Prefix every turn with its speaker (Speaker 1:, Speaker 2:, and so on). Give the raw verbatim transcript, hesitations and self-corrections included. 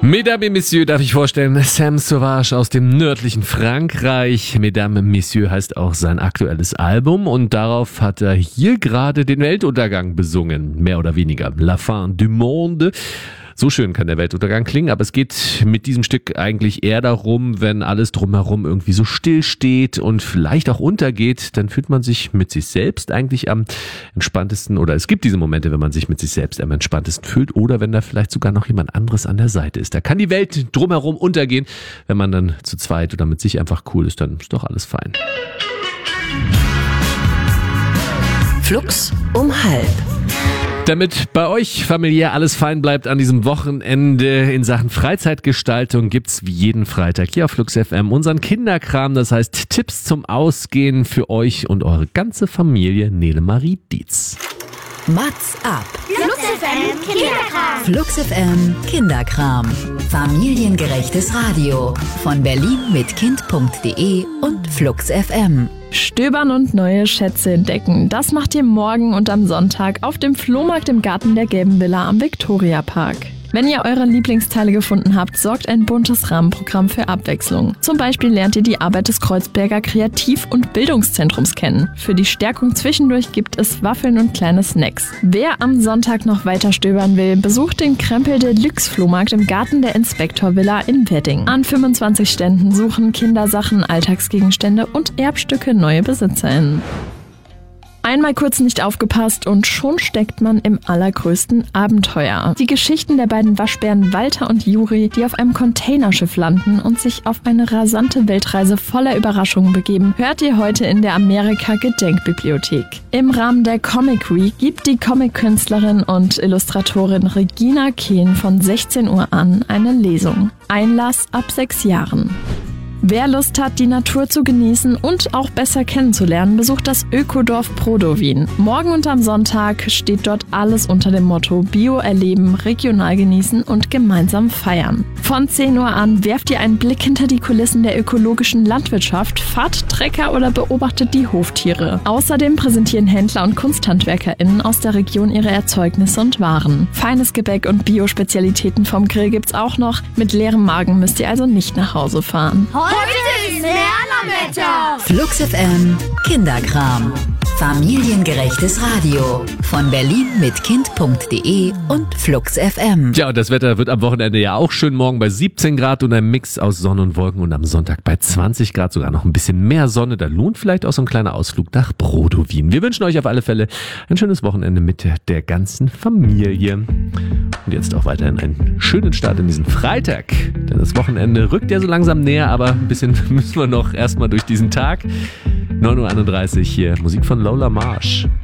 Speaker 1: Mesdames et Messieurs, darf ich vorstellen, Sam Sauvage aus dem nördlichen Frankreich. Mesdames et Messieurs heißt auch sein aktuelles Album und darauf hat er hier gerade den Weltuntergang besungen, mehr oder weniger. La fin du monde. So schön kann der Weltuntergang klingen, aber es geht mit diesem Stück eigentlich eher darum, wenn alles drumherum irgendwie so still steht und vielleicht auch untergeht, dann fühlt man sich mit sich selbst eigentlich am entspanntesten, oder es gibt diese Momente, wenn man sich mit sich selbst am entspanntesten fühlt, oder wenn da vielleicht sogar noch jemand anderes an der Seite ist. Da kann die Welt drumherum untergehen. Wenn man dann zu zweit oder mit sich einfach cool ist, dann ist doch alles fein.
Speaker 2: Flux um halb.
Speaker 1: Damit bei euch familiär alles fein bleibt an diesem Wochenende in Sachen Freizeitgestaltung, gibt's wie jeden Freitag hier auf Flux F M unseren Kinderkram, das heißt Tipps zum Ausgehen für euch und eure ganze Familie. Nele Marie Dietz.
Speaker 2: Mats ab.
Speaker 3: Flux F M Kinderkram.
Speaker 2: Flux F M Kinderkram. Familiengerechtes Radio. Von Berlin mit Kind punkt de und Flux F M.
Speaker 4: Stöbern und neue Schätze entdecken. Das macht ihr morgen und am Sonntag auf dem Flohmarkt im Garten der Gelben Villa am Viktoriapark. Wenn ihr eure Lieblingsteile gefunden habt, sorgt ein buntes Rahmenprogramm für Abwechslung. Zum Beispiel lernt ihr die Arbeit des Kreuzberger Kreativ- und Bildungszentrums kennen. Für die Stärkung zwischendurch gibt es Waffeln und kleine Snacks. Wer am Sonntag noch weiter stöbern will, besucht den Krempel Deluxe Flohmarkt im Garten der Inspektor Villa in Wedding. An fünfundzwanzig Ständen suchen Kindersachen, Alltagsgegenstände und Erbstücke neue BesitzerInnen. Einmal kurz nicht aufgepasst und schon steckt man im allergrößten Abenteuer. Die Geschichten der beiden Waschbären Walter und Juri, die auf einem Containerschiff landen und sich auf eine rasante Weltreise voller Überraschungen begeben, hört ihr heute in der Amerika-Gedenkbibliothek. Im Rahmen der Comic Week gibt die Comic-Künstlerin und Illustratorin Regina Kehn von sechzehn Uhr an eine Lesung. Einlass ab sechs Jahren. Wer Lust hat, die Natur zu genießen und auch besser kennenzulernen, besucht das Ökodorf Prodowin. Morgen und am Sonntag steht dort alles unter dem Motto Bio erleben, regional genießen und gemeinsam feiern. Von zehn Uhr an werft ihr einen Blick hinter die Kulissen der ökologischen Landwirtschaft, fahrt Trecker oder beobachtet die Hoftiere. Außerdem präsentieren Händler und KunsthandwerkerInnen aus der Region ihre Erzeugnisse und Waren. Feines Gebäck und Bio-Spezialitäten vom Grill gibt's auch noch. Mit leerem Magen müsst ihr also nicht nach Hause fahren.
Speaker 3: Heute ist Lernerwetter.
Speaker 2: Flux F M Kinderkram. Familiengerechtes Radio. Von Berlin mit Kind punkt de und Flux F M.
Speaker 1: Ja, und das Wetter wird am Wochenende ja auch schön. Morgen bei siebzehn Grad und ein Mix aus Sonne und Wolken und am Sonntag bei zwanzig Grad, sogar noch ein bisschen mehr Sonne. Da lohnt vielleicht auch so ein kleiner Ausflug nach Prodowin. Wir wünschen euch auf alle Fälle ein schönes Wochenende mit der, der ganzen Familie. Und jetzt auch weiterhin einen schönen Start in diesen Freitag. Denn das Wochenende rückt ja so langsam näher, aber ein bisschen müssen wir noch erstmal durch diesen Tag. neun Uhr einunddreißig hier, Musik von Lola Marsh.